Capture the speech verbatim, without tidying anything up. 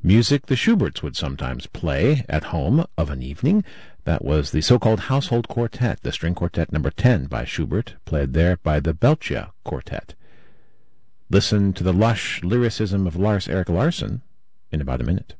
Music the Schuberts would sometimes play at home of an evening. That was the so-called Household Quartet, the string quartet number ten by Schubert, played there by the Belcher Quartet. Listen to the lush lyricism of Lars Erik Larsson in about a minute.